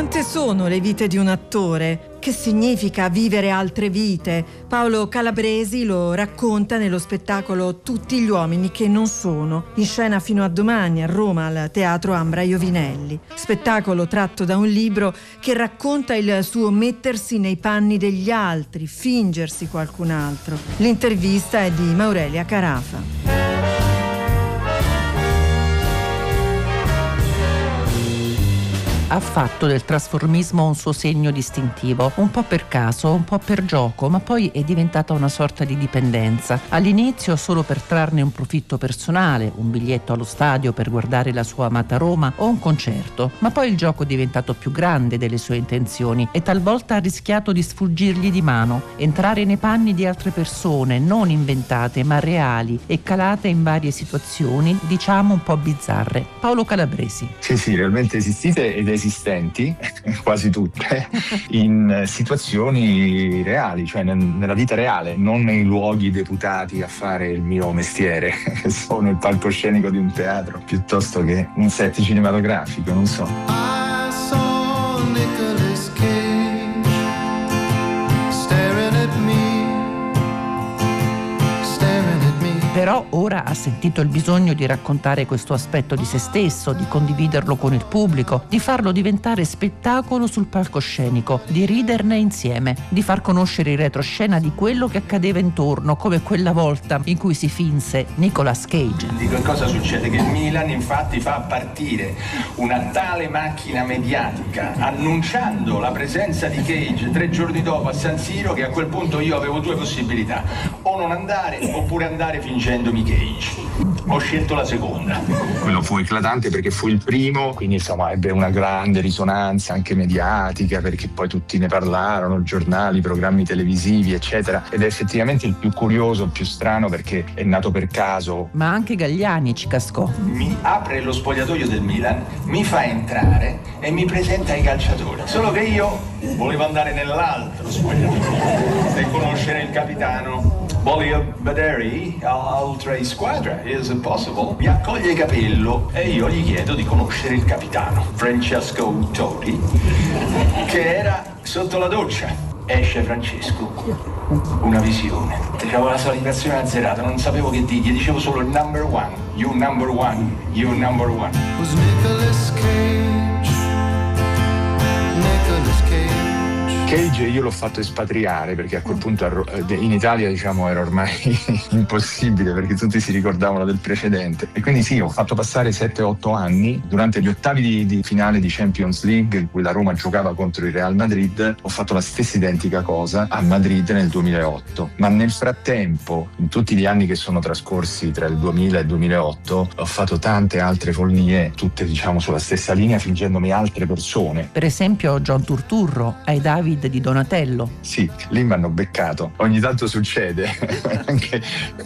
Quante sono le vite di un attore? Che significa vivere altre vite? Paolo Calabresi lo racconta nello spettacolo Tutti gli uomini che non sono, in scena fino a domani a Roma al Teatro Ambra Iovinelli. Spettacolo tratto da un libro che racconta il suo mettersi nei panni degli altri, fingersi qualcun altro. L'intervista è di Maurelia Carafa. Ha fatto del trasformismo un suo segno distintivo, un po' per caso, un po' per gioco, ma poi è diventata una sorta di dipendenza. All'inizio solo per trarne un profitto personale, un biglietto allo stadio per guardare la sua amata Roma o un concerto, ma poi il gioco è diventato più grande delle sue intenzioni e talvolta ha rischiato di sfuggirgli di mano, entrare nei panni di altre persone, non inventate ma reali e calate in varie situazioni, diciamo un po' bizzarre. Paolo Calabresi. Sì, realmente esistite ed esistenti, quasi tutte, in situazioni reali, cioè nella vita reale, non nei luoghi deputati a fare il mio mestiere, che sono il palcoscenico di un teatro, piuttosto che un set cinematografico, non so. I saw Nicolas Cage staring at me. Però ora ha sentito il bisogno di raccontare questo aspetto di se stesso, di condividerlo con il pubblico, di farlo diventare spettacolo sul palcoscenico, di riderne insieme, di far conoscere in retroscena di quello che accadeva intorno, come quella volta in cui si finse Nicolas Cage. Dico, cosa succede? Che il Milan infatti fa partire una tale macchina mediatica annunciando la presenza di Cage 3 giorni dopo a San Siro, che a quel punto io avevo 2 possibilità: o non andare oppure andare fingendomi Cage. Ho scelto la seconda. Quello fu eclatante perché fu il primo, quindi insomma ebbe una grande risonanza anche mediatica, perché poi tutti ne parlarono, giornali, programmi televisivi eccetera, ed è effettivamente il più curioso, il più strano, perché è nato per caso. Ma anche Galliani ci cascò. Mi apre lo spogliatoio del Milan, mi fa entrare e mi presenta ai calciatori, solo che io volevo andare nell'altro spogliatoio e conoscere il capitano. Voglio vedere altre squadre, is it possible? Mi accoglie capello e io gli chiedo di conoscere il capitano, Francesco Totti, che era sotto la doccia. Esce Francesco, una visione. Avevo la salivazione azzerata, non sapevo che dirgli, dicevo solo number one, you number one, you number one. Was Nicolas Cage, Nicolas Cage. Cage io l'ho fatto espatriare perché a quel punto in Italia diciamo era ormai impossibile, perché tutti si ricordavano del precedente, e quindi sì, ho fatto passare 7-8 anni. Durante gli ottavi di finale di Champions League, in cui la Roma giocava contro il Real Madrid, ho fatto la stessa identica cosa a Madrid nel 2008, ma nel frattempo, in tutti gli anni che sono trascorsi tra il 2000 e il 2008, ho fatto tante altre follie, tutte diciamo sulla stessa linea, fingendomi altre persone. Per esempio John Turturro ai David di Donatello. Sì, lì mi hanno beccato. Ogni tanto succede anche,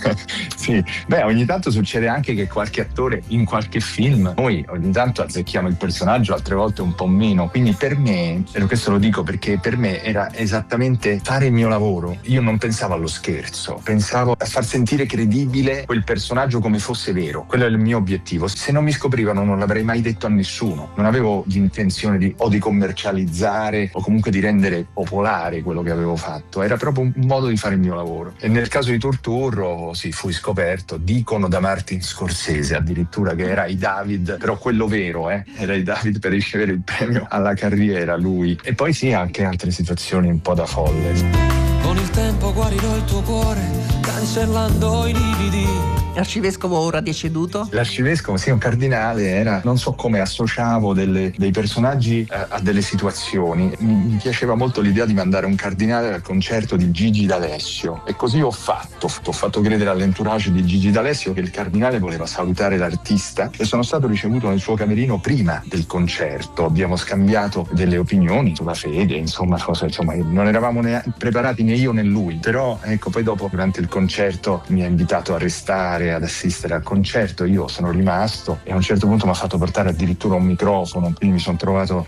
sì, ogni tanto succede anche che qualche attore in qualche film, noi ogni tanto azzecchiamo il personaggio, altre volte un po' meno. Quindi per me, e questo lo dico perché per me era esattamente fare il mio lavoro. Io non pensavo allo scherzo, pensavo a far sentire credibile quel personaggio come fosse vero. Quello è il mio obiettivo. Se non mi scoprivano non l'avrei mai detto a nessuno. Non avevo l'intenzione di commercializzare o comunque di rendere popolare quello che avevo fatto, era proprio un modo di fare il mio lavoro. E nel caso di Turturro sì, fui scoperto, dicono da Martin Scorsese addirittura che era i David, però quello vero, era i David per ricevere il premio alla carriera lui. E poi sì, anche altre situazioni un po' da folle. Con il tempo guarirò il tuo cuore, cancellando i lividi. L'arcivescovo ora deceduto? L'arcivescovo, sì, un cardinale, era, non so come associavo dei personaggi a delle situazioni. Mi piaceva molto l'idea di mandare un cardinale al concerto di Gigi D'Alessio, e così ho fatto credere all'entourage di Gigi D'Alessio che il cardinale voleva salutare l'artista, e sono stato ricevuto nel suo camerino prima del concerto. Abbiamo scambiato delle opinioni sulla fede, insomma non eravamo preparati né io né lui, però ecco, poi dopo durante il concerto mi ha invitato a restare ad assistere al concerto. Io sono rimasto e a un certo punto mi ha fatto portare addirittura un microfono, quindi mi sono trovato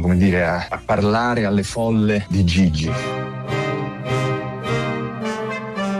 a parlare alle folle di Gigi. Paolo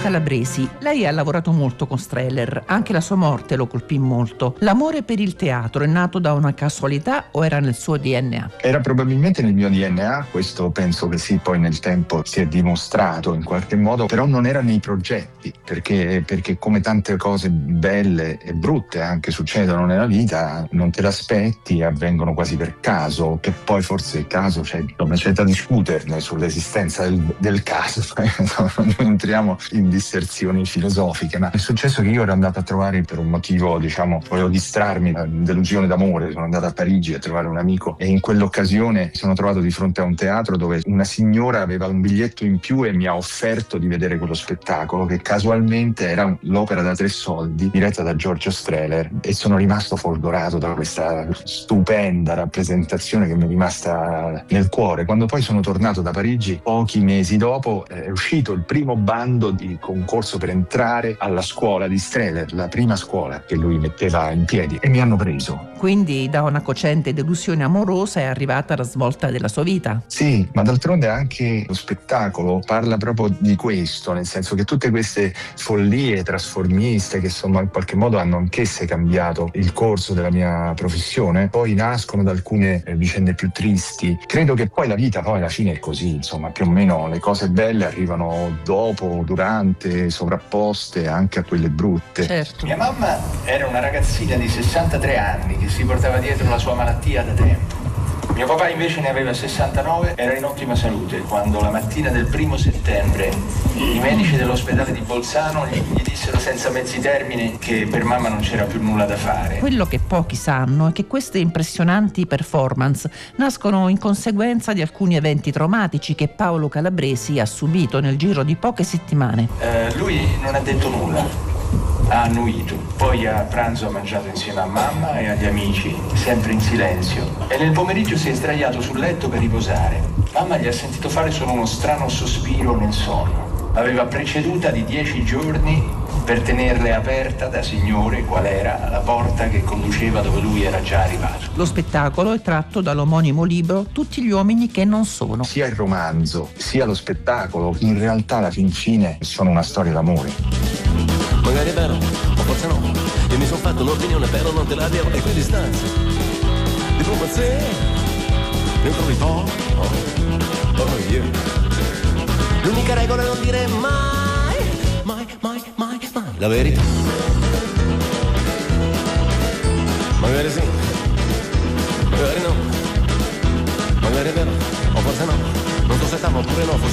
Calabresi, lei ha lavorato molto con Streller, anche la sua morte lo colpì molto. L'amore per il teatro è nato da una casualità o era nel suo DNA? Era probabilmente nel mio DNA, questo penso che sì, poi nel tempo si è dimostrato in qualche modo, però non era nei progetti, perché come tante cose belle e brutte anche succedono nella vita, non te l'aspetti e avvengono quasi per caso, che poi forse il caso c'è da discuterne sull'esistenza del caso, non entriamo in disserzioni filosofiche, ma è successo che io ero andato a trovare per un motivo, volevo distrarmi da delusione d'amore, sono andato a Parigi a trovare un amico e in quell'occasione mi sono trovato di fronte a un teatro dove una signora aveva un biglietto in più e mi ha offerto di vedere quello spettacolo che casualmente era l'opera da 3 soldi diretta da Giorgio Strehler e sono rimasto folgorato da questa stupenda rappresentazione che mi è rimasta nel cuore. Quando poi sono tornato da Parigi, pochi mesi dopo, è uscito il primo bando di concorso per entrare alla scuola di Strehler, la prima scuola che lui metteva in piedi, e mi hanno preso. Quindi da una cocente delusione amorosa è arrivata la svolta della sua vita. Sì, ma d'altronde anche lo spettacolo parla proprio di questo, nel senso che tutte queste follie trasformiste che insomma in qualche modo hanno anch'esse cambiato il corso della mia professione, poi nascono da alcune vicende più tristi. Credo che poi la vita poi alla fine è così, insomma, più o meno le cose belle arrivano dopo, durante, sovrapposte anche a quelle brutte. Certo. Mia mamma era una ragazzina di 63 anni che si portava dietro la sua malattia da tempo. Mio papà invece ne aveva 69, era in ottima salute quando la mattina del 1° settembre i medici dell'ospedale di Bolzano gli dissero senza mezzi termini che per mamma non c'era più nulla da fare. Quello che pochi sanno è che queste impressionanti performance nascono in conseguenza di alcuni eventi traumatici che Paolo Calabresi ha subito nel giro di poche settimane. Lui non ha detto nulla. Ha annuito, poi a pranzo ha mangiato insieme a mamma e agli amici, sempre in silenzio, e nel pomeriggio si è sdraiato sul letto per riposare. Mamma gli ha sentito fare solo uno strano sospiro nel sonno. L'aveva preceduta di 10 giorni per tenerle aperta da signore qual era la porta che conduceva dove lui era già arrivato. Lo spettacolo è tratto dall'omonimo libro Tutti gli uomini che non sono. Sia il romanzo sia lo spettacolo in realtà alla fin fine sono una storia d'amore. Magari è vero, o forse no. Io mi sono fatto un'opinione, però non te la dirò. E qui distanze, diplomazia, neutralità, oh yeah. L'unica regola è non dire mai la verità. Magari sì, magari no. Magari è vero, o forse no. Non so se stavo oppure no, forse